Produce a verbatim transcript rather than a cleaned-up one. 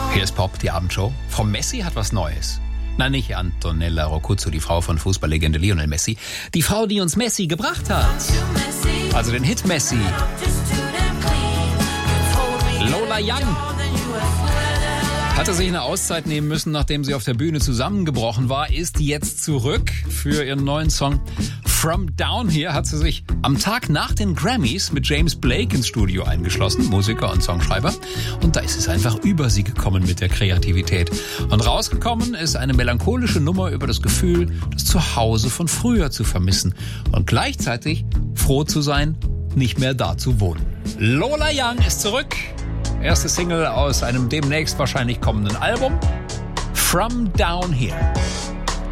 Hier ist Pop, die Abendshow. Frau Messi hat was Neues. Nein, nicht Antonella Roccuzzo, die Frau von Fußballlegende Lionel Messi. Die Frau, die uns Messi gebracht hat. Also den Hit Messi. Lola Young hatte sich eine Auszeit nehmen müssen, nachdem sie auf der Bühne zusammengebrochen war, ist jetzt zurück für ihren neuen Song From Down Here. Hat sie sich am Tag nach den Grammys mit James Blake ins Studio eingeschlossen, Musiker und Songschreiber. Und da ist es einfach über sie gekommen mit der Kreativität. Und rausgekommen ist eine melancholische Nummer über das Gefühl, das Zuhause von früher zu vermissen und gleichzeitig froh zu sein, nicht mehr da zu wohnen. Lola Young ist zurück. Erste Single aus einem demnächst wahrscheinlich kommenden Album. From Down Here.